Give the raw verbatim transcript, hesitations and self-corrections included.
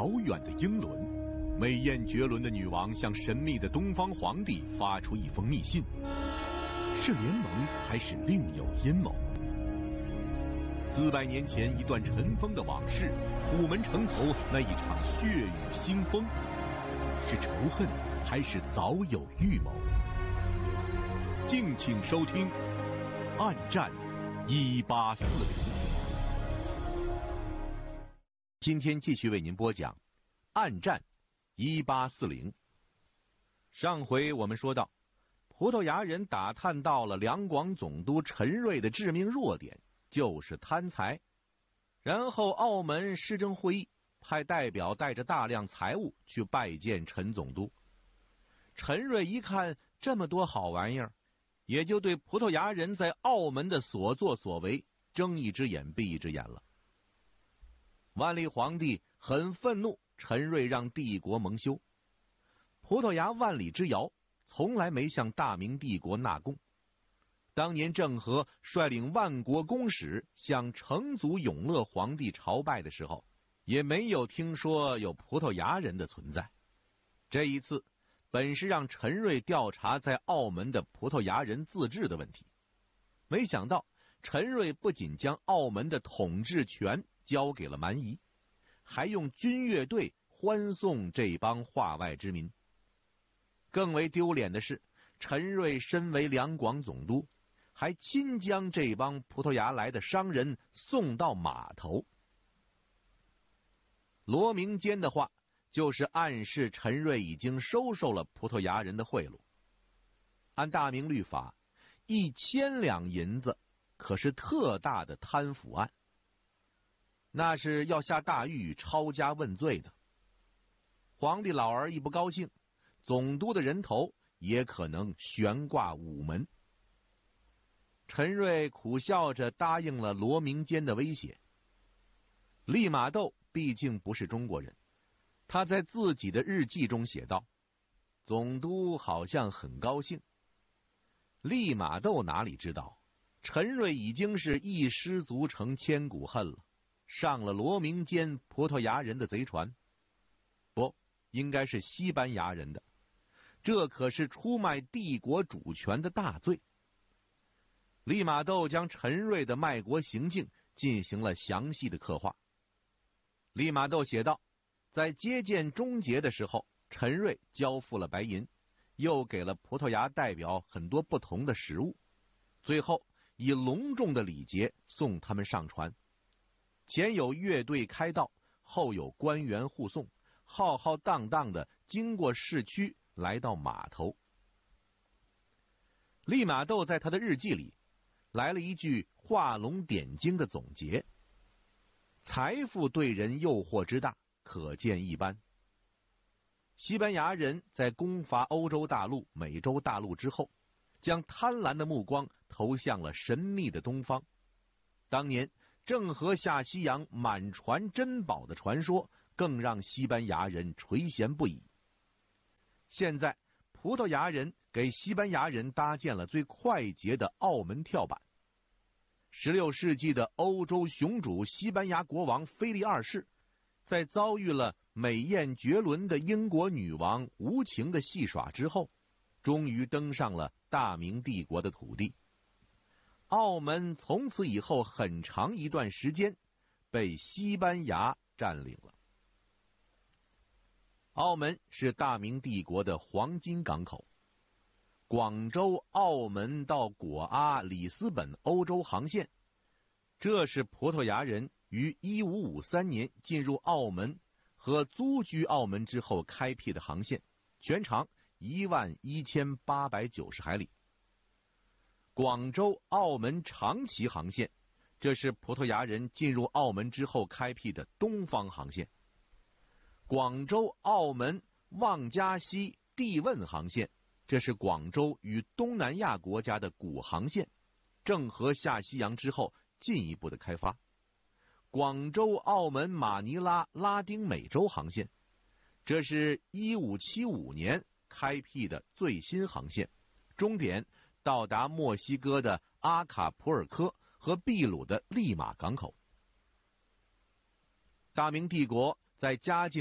遥远的英伦，美艳绝伦的女王向神秘的东方皇帝发出一封密信，是联盟还是另有阴谋？四百年前一段尘封的往事，虎门城头那一场血雨腥风，是仇恨还是早有预谋？敬请收听《暗战一八四零》。今天继续为您播讲《暗战一八四零》。上回我们说到，葡萄牙人打探到了两广总督陈瑞的致命弱点，就是贪财。然后澳门市政会议派代表带着大量财物去拜见陈总督。陈瑞一看这么多好玩意儿，也就对葡萄牙人在澳门的所作所为睁一只眼闭一只眼了。万历皇帝很愤怒，陈瑞让帝国蒙羞。葡萄牙万里之遥，从来没向大明帝国纳贡。当年郑和率领万国公使向成祖永乐皇帝朝拜的时候，也没有听说有葡萄牙人的存在。这一次本是让陈瑞调查在澳门的葡萄牙人自治的问题，没想到陈瑞不仅将澳门的统治权交给了蛮夷，还用军乐队欢送这帮化外之民。更为丢脸的是，陈瑞身为两广总督，还亲将这帮葡萄牙来的商人送到码头。罗明坚的话就是暗示陈瑞已经收受了葡萄牙人的贿赂。按大明律法，一千两银子可是特大的贪腐案，那是要下大狱抄家问罪的。皇帝老儿一不高兴，总督的人头也可能悬挂午门。陈瑞苦笑着答应了罗明坚的威胁。利玛窦毕竟不是中国人，他在自己的日记中写道，总督好像很高兴。利玛窦哪里知道，陈瑞已经是一失足成千古恨了，上了罗明坚葡萄牙人的贼船。不，应该是西班牙人的，这可是出卖帝国主权的大罪。利玛窦将陈瑞的卖国行径进行了详细的刻画。利玛窦写道，在接见终结的时候，陈瑞交付了白银，又给了葡萄牙代表很多不同的食物，最后以隆重的礼节送他们上船。前有乐队开道，后有官员护送，浩浩荡荡的经过市区来到码头。利玛窦在他的日记里来了一句画龙点睛的总结：财富对人诱惑之大，可见一斑。西班牙人在攻伐欧洲大陆、美洲大陆之后，将贪婪的目光投向了神秘的东方。当年郑和下西洋满船珍宝的传说，更让西班牙人垂涎不已。现在葡萄牙人给西班牙人搭建了最快捷的澳门跳板。十六世纪的欧洲雄主西班牙国王腓力二世，在遭遇了美艳绝伦的英国女王无情的戏耍之后，终于登上了大明帝国的土地。澳门从此以后很长一段时间被西班牙占领了。澳门是大明帝国的黄金港口，广州、澳门到果阿、里斯本欧洲航线，这是葡萄牙人于一五五三年进入澳门和租居澳门之后开辟的航线，全长一万一千八百九十海里。广州、澳门长崎航线，这是葡萄牙人进入澳门之后开辟的东方航线。广州、澳门、望加西、地汶航线，这是广州与东南亚国家的古航线，郑和下西洋之后进一步的开发。广州、澳门、马尼拉、拉丁美洲航线，这是一五七五年开辟的最新航线，终点到达墨西哥的阿卡普尔科和秘鲁的利马港口。大明帝国在嘉靖